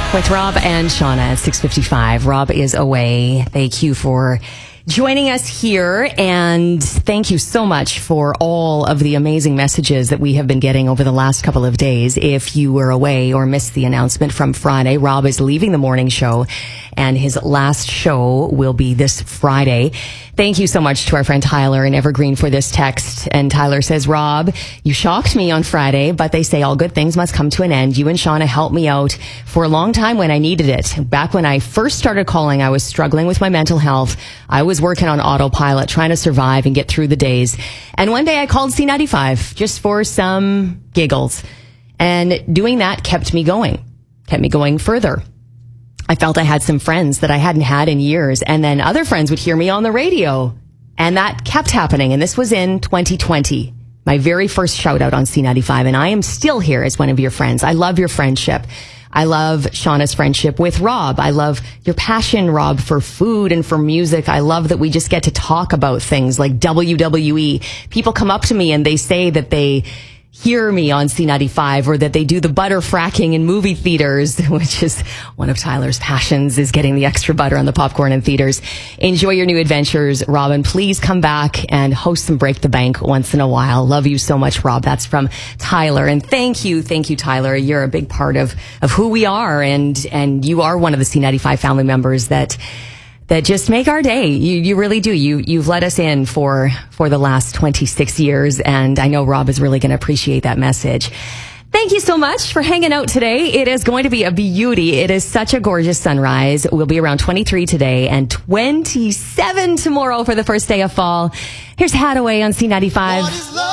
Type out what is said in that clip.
with Rob and Shauna at 6:55. Rob is away. Thank you for joining us here, and thank you so much for all of the amazing messages that we have been getting over the last couple of days. If you were away or missed the announcement from Friday, Rob is leaving the morning show, and his last show will be this Friday. Thank you so much to our friend Tyler in Evergreen for this text. And Tyler says, Rob, you shocked me on Friday, but they say all good things must come to an end. You and Shauna helped me out for a long time when I needed it. Back when I first started calling, I was struggling with my mental health. I was working on autopilot, trying to survive and get through the days. And one day I called C95 just for some giggles. And doing that kept me going further. I felt I had some friends that I hadn't had in years, and then other friends would hear me on the radio, and that kept happening. And this was in 2020, my very first shout out on C95, and I am still here as one of your friends. I love your friendship. I love Shauna's friendship with Rob. I love your passion, Rob, for food and for music. I love that we just get to talk about things like WWE. People come up to me and they say that they hear me on C95, or that they do the butter fracking in movie theaters, which is one of Tyler's passions, is getting the extra butter on the popcorn in theaters. Enjoy your new adventures, Robin. Please come back and host some Break the Bank once in a while. Love you so much, Rob. That's from Tyler. And thank you, Tyler. You're a big part of who we are, and you are one of the C95 family members that just make our day. You really do. You've let us in for the last 26 years, and I know Rob is really going to appreciate that message. Thank you so much for hanging out today. It is going to be a beauty. It is such a gorgeous sunrise. We'll be around 23 today and 27 tomorrow for the first day of fall. Here's Hadaway on C95.